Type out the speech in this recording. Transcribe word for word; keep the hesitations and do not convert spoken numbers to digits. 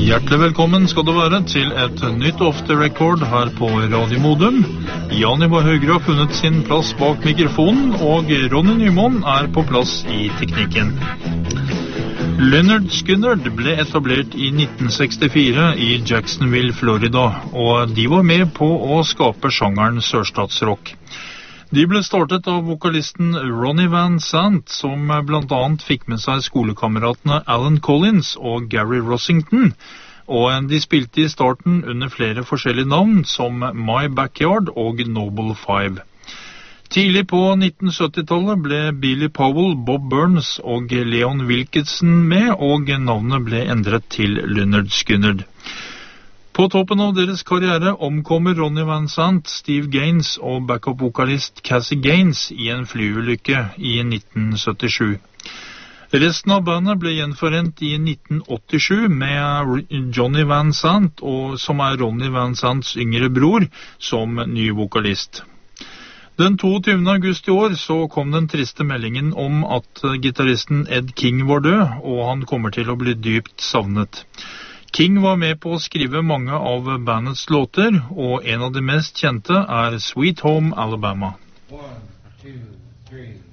Hjertelig velkommen skal du være til et nytt Off the Record her på Radio Modum. Jan Ivar Høyre har funnet sin plass bak mikrofonen, og Ronny Nymoen er på plass i teknikken. Lynyrd Skynyrd ble etablert i nitten sekstifire i Jacksonville, Florida, og de var med på å skape sjangeren sørstatsrock. De ble startet av vokalisten Ronnie Van Sant, som blant annet fikk med seg skolekameratene Alan Collins og Gary Rossington, og de spilte i starten under flere forskjellige navn som My Backyard og Noble Five. Tidlig på nitten sytti-tallet ble Billy Powell, Bob Burns og Leon Wilkinson med, og navnet ble endret til Lynyrd Skynyrd. På toppen av deres karriere omkommer Ronnie Van Sant, Steve Gaines og backup-vokalist Cassie Gaines i en flyulykke i nitten syttisju. Resten av bandet ble gjenforent i nitten åttisju med Johnny Van Sant, og som er Ronnie Van Sants yngre bror, som ny vokalist. Den toogtyvende august i år så kom den triste meldingen om at gitaristen Ed King var død, og han kommer til å bli dypt savnet. King var med på å skrive mange av bandets låter, og en av de mest kjente er Sweet Home Alabama. One, two, three.